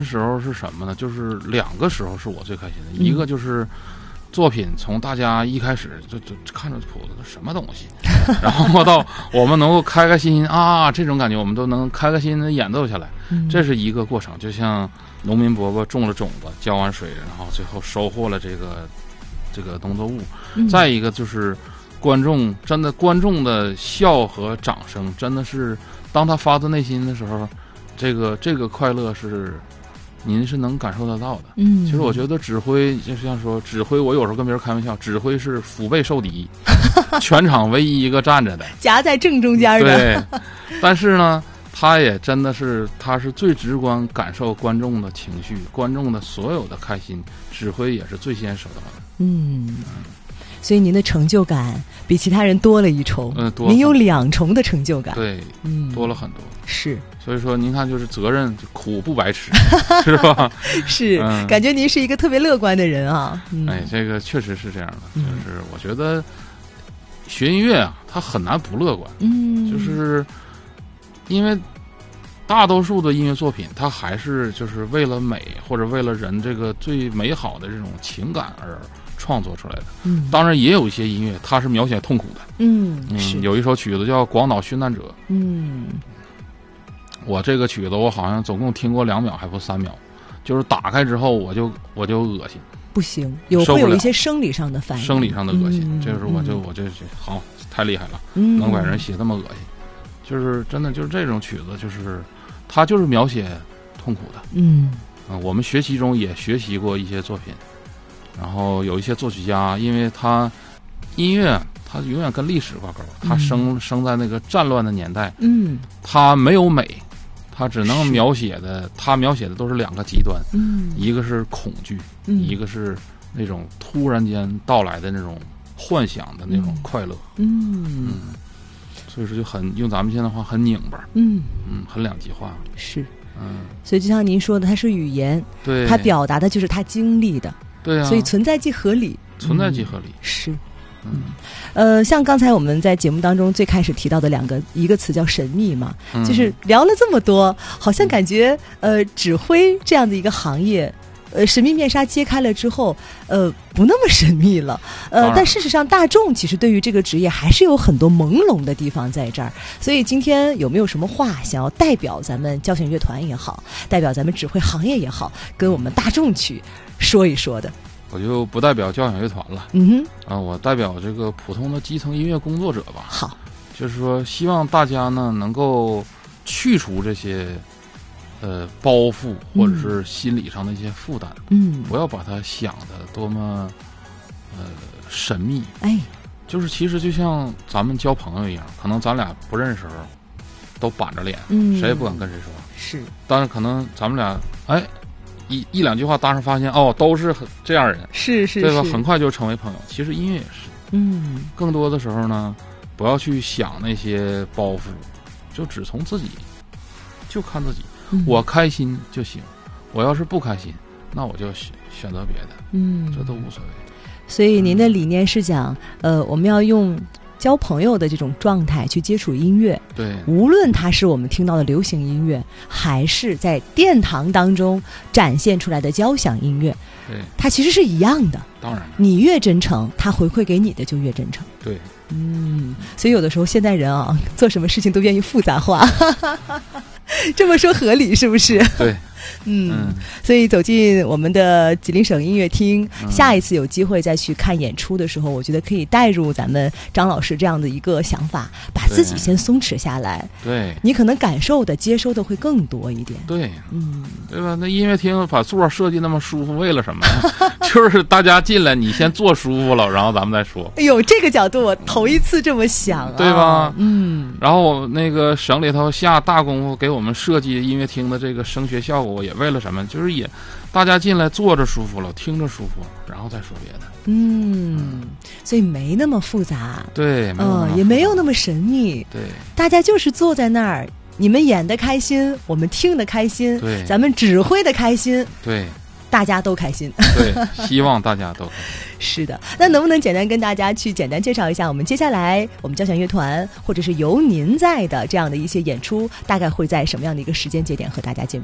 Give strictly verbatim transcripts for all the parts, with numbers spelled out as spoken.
时候是什么呢？就是两个时候是我最开心的， 嗯、 一个就是作品从大家一开始就就看着谱子什么东西，然后到我们能够开开心心啊，这种感觉我们都能开开心心的演奏下来， 嗯、 这是一个过程。就像农民伯伯种了种子，浇完水，然后最后收获了这个这个农作物。 嗯、 再一个就是观众，真的观众的笑和掌声，真的是当他发自内心的时候，这个这个快乐是您是能感受得到的。 嗯， 其实我觉得指挥就像说指挥，我有时候跟别人开玩笑，指挥是腹背受敌，全场唯一一个站着的， 夹在正中间的。 对，但是呢，他也真的是他是最直观感受观众的情绪，观众的所有的开心，指挥也是最先收到的。 嗯。所以您的成就感比其他人多了一重， 嗯，多您有两重的成就感， 对，嗯，多了很多， 是。 所以说，您看，就是责任苦不白吃，是吧？ 是、嗯，感觉您是一个特别乐观的人啊。嗯、 哎，这个确实是这样的，就是我觉得学音乐啊，它很难不乐观， 嗯， 就是因为大多数的音乐作品，它还是就是为了美或者为了人这个最美好的这种情感而创作出来的。 嗯， 当然也有一些音乐它是描写痛苦的。 嗯， 嗯是有一首曲子叫《广岛殉难者》。 嗯， 我这个曲子我好像总共听过两秒还不三秒，就是打开之后我就我就恶心， 不行，有会有一些生理上的反应， 生理上的恶心， 嗯、 就是我就我就好太厉害了， 嗯、 能把人写这么恶心，就是真的就是这种曲子，就是它就是描写痛苦的。 嗯， 嗯，我们学习中也学习过一些作品。然后有一些作曲家，因为他音乐他永远跟历史挂钩，他生、嗯、生在那个战乱的年代， 嗯， 他没有美，他只能描写的，他描写的都是两个极端， 嗯， 一个是恐惧， 嗯、 一个是那种突然间到来的那种幻想的那种快乐， 嗯 嗯, 嗯，所以说就很用咱们现在话很拧巴， 嗯嗯，很两极化， 是， 嗯， 所以就像您说的，它是语言， 对， 它表达的就是他经历的。 对啊， 所以存在即合理， 存在即合理、 嗯、是，嗯，呃，像刚才我们在节目当中最开始提到的两个，一个词叫神秘嘛， 嗯、 就是聊了这么多，好像感觉、嗯、呃，指挥这样的一个行业，呃，神秘面纱揭开了之后，呃，不那么神秘了，呃，但事实上大众其实对于这个职业还是有很多朦胧的地方在这儿。所以今天有没有什么话想要代表咱们交响乐团也好，代表咱们指挥行业也好，跟我们大众去说一说的？ 我就不代表交响乐团了， 嗯哼， 啊，我代表这个普通的基层音乐工作者吧。 好， 就是说，希望大家呢能够去除这些呃包袱或者是心理上的一些负担， 嗯， 不要把它想的多么呃神秘， 哎， 就是其实就像咱们交朋友一样，可能咱俩不认识时候都板着脸， 嗯， 谁也不敢跟谁说， 是， 但是可能咱们俩哎。一一两句话，当时发现哦，都是这样人， 是是， 对吧？很快就成为朋友。其实音乐也是， 嗯， 更多的时候呢，不要去想那些包袱，就只从自己，就看自己。 嗯、 我开心就行，我要是不开心，那我就选选择别的， 嗯， 这都无所谓。 所以您的理念是讲，呃，我们要用交朋友的这种状态去接触音乐， 对， 无论它是我们听到的流行音乐，还是在殿堂当中展现出来的交响音乐， 对， 它其实是一样的。 当然， 你越真诚，它回馈给你的就越真诚。 对， 嗯，所以有的时候现代人啊，做什么事情都愿意复杂化，这么说合理是不是？ 对。 嗯, 嗯， 所以走进我们的吉林省音乐厅、嗯，下一次有机会再去看演出的时候，我觉得可以带入咱们张老师这样的一个想法，把自己先松弛下来。 对， 你可能感受的、接收的会更多一点。 对， 嗯， 对吧？那音乐厅把座设计那么舒服，为了什么呀？就是大家进来，你先坐舒服了，然后咱们再说。 哎呦，这个角度我头一次这么想啊， 对吧？ 嗯。 然后那个省里头下大功夫给我们设计音乐厅的这个声学效果。也为了什么？就是也，大家进来坐着舒服了，听着舒服了，然后再说别的。 嗯，嗯所以没那么复杂， 对，没嗯，也没有那么神秘。 对， 大家就是坐在那儿，你们演得开心，我们听得开心， 对， 咱们指挥得开心， 对， 大家都开心。 对，希望大家都开心。 是的，那能不能简单跟大家去简单介绍一下我们接下来我们交响乐团或者是由您在的这样的一些演出，大概会在什么样的一个时间节点和大家见面？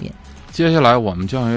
接下来我们将